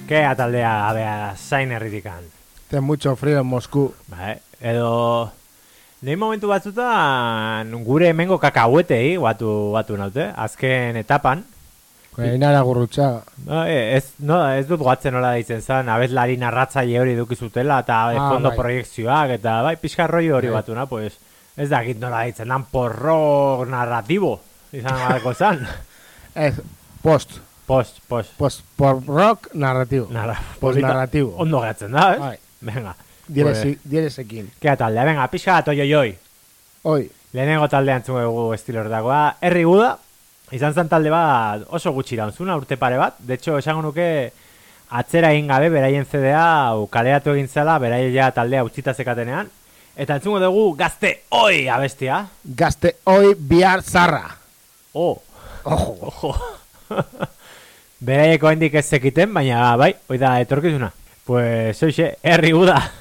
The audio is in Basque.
Kea taldea abea zain herritikan. Ten mucho frío en Moscú. Edo Nei momentu batzutan gure hemengo kakahuetei batu naute, azken etapan. Ainara Gurrutxaga. Ez dut goatzen nola deitzen zen, abeslari narratzaile hori dukizutela, eta fondo proiekzioak, eta pixka rollo hori batuna, pues, ez dakit nola deitzen, nan porro narratibo, izan badako zen. Ez, post rock narrativo. Post narrativo. Ondo gatzen da, ez? Venga. Diresekin. Kea taldea, venga, pixka bat oi. Oi. Lehenengo taldea entzungo dugu estilo horretakoa. Herri Guda, izan zen talde bat oso gutxi iraunzuna, urte pare bat. De hecho, esango nuke atzera egin gabe, beraien CDA, kaleratu egin zela, beraia taldea utzita zekatenean. Eta entzungo dugu Gazte Oi abestia. Gazte Oi bihar zarra. Ojo. Beraieko hendik ez zekiten, baina bai, hoi da etorkizuna. Pues, hoxe, Herri Guda.